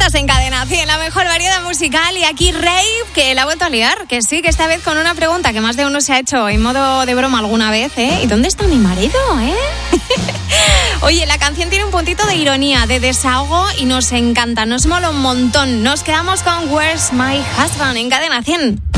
Estás en Cadena 100, la mejor variedad musical, y aquí Rave, que la ha vuelto a liar, que sí, que esta vez con una pregunta que más de uno se ha hecho en modo de broma alguna vez, ¿eh? ¿Y dónde está mi marido, Oye, la canción tiene un puntito de ironía, de desahogo, y nos encanta, nos mola un montón. Nos quedamos con Where's My Husband en Cadena 100.